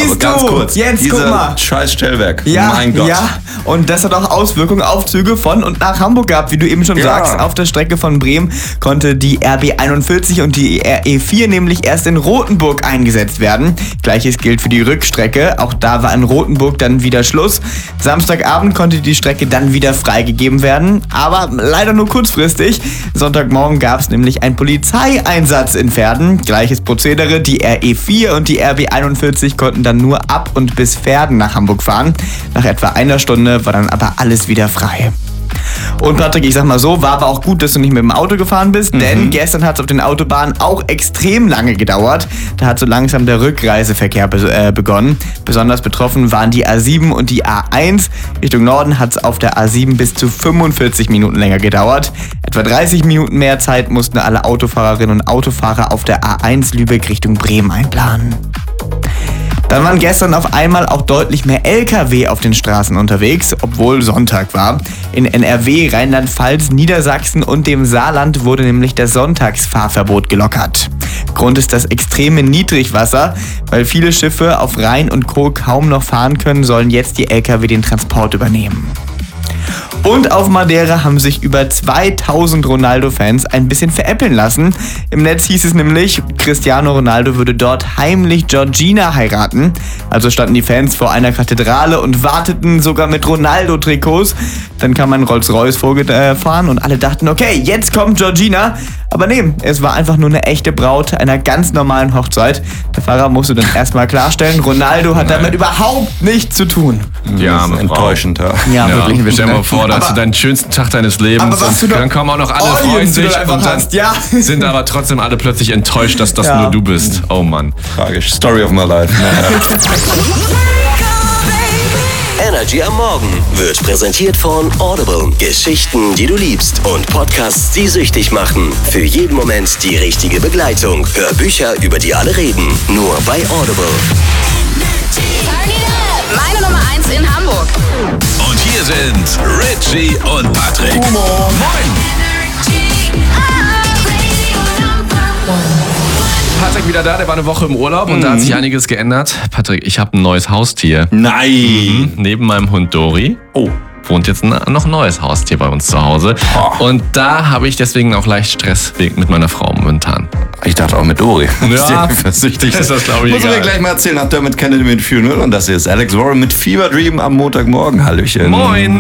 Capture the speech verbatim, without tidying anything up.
aber ganz du? kurz. Jetzt, Dieser guck mal. scheiß Stellwerk. Ja, mein Gott. ja, und das hat auch Auswirkungen auf Züge von und nach Hamburg gehabt, wie du eben schon Ja. sagst. Auf der Strecke von Bremen konnte die R B einundvierzig und die R E vier nämlich erst in Rothenburg eingesetzt werden. Gleiches gilt für die Rückstrecke. Auch da war in Rothenburg dann wieder Schluss. Samstagabend konnte die Strecke dann wieder freigegeben werden, aber leider nur kurzfristig. Sonntagmorgen gab es nämlich einen Polizeieinsatz in Verden. Gleiches Prozedere, die R E vier und die R B einundvierzig konnten dann nur ab und bis Verden nach Hamburg fahren. Nach etwa einer Stunde war dann aber alles wieder frei. Und Patrick, ich sag mal so, war aber auch gut, dass du nicht mit dem Auto gefahren bist, mhm. denn gestern hat es auf den Autobahnen auch extrem lange gedauert. Da hat so langsam der Rückreiseverkehr be- äh, begonnen. Besonders betroffen waren die A sieben und die A eins. Richtung Norden hat es auf der A sieben bis zu fünfundvierzig Minuten länger gedauert. Etwa dreißig Minuten mehr Zeit mussten alle Autofahrerinnen und Autofahrer auf der A eins Lübeck Richtung Bremen einplanen. Dann waren gestern auf einmal auch deutlich mehr L K W auf den Straßen unterwegs, obwohl Sonntag war. In N R W, Rheinland-Pfalz, Niedersachsen und dem Saarland wurde nämlich das Sonntagsfahrverbot gelockert. Grund ist das extreme Niedrigwasser. Weil viele Schiffe auf Rhein und Co. kaum noch fahren können, sollen jetzt die L K W den Transport übernehmen. Und auf Madeira haben sich über zweitausend Ronaldo-Fans ein bisschen veräppeln lassen. Im Netz hieß es nämlich, Cristiano Ronaldo würde dort heimlich Georgina heiraten. Also standen die Fans vor einer Kathedrale und warteten sogar mit Ronaldo-Trikots. Dann kam ein Rolls-Royce vorgefahren und alle dachten, okay, jetzt kommt Georgina. Aber nee, es war einfach nur eine echte Braut einer ganz normalen Hochzeit. Der Fahrer musste dann erstmal klarstellen, Ronaldo hat Nein. damit überhaupt nichts zu tun. Ja, enttäuschend. Ja, Ja, Ja, wirklich ein bisschen. stell dir mal vor, da hast du Aber- deinen schönsten Tag deines Lebens Aber was und für eine dann kommen auch noch alle, Audience, freuen die du sich einfach und dann hast, ja. sind aber trotzdem alle plötzlich enttäuscht, dass das Ja. nur du bist. Oh Mann. Tragisch. Story of my life. Energy am Morgen wird präsentiert von Audible. Geschichten, die du liebst und Podcasts, die süchtig machen. Für jeden Moment die richtige Begleitung. Hör Bücher, über die alle reden. Nur bei Audible. Meine Nummer eins in Hamburg. Und hier sind Richie und Patrick. Patrick wieder da, der war eine Woche im Urlaub und da hat sich einiges geändert. Patrick, ich habe ein neues Haustier. Nein. Neben meinem Hund Dori. Oh. Wohnt jetzt ein, noch ein neues Haustier bei uns zu Hause. Oh. Und da habe ich deswegen auch leicht Stress mit meiner Frau momentan. Ich dachte auch mit Dori. Ja, versüchtig. ist das, glaub ich, Muss ich mir egal. gleich mal erzählen, nach Dermot Kennedy mit vier null. Und das hier ist Alex Warren mit Fever Dream am Montagmorgen. Hallöchen. Moin!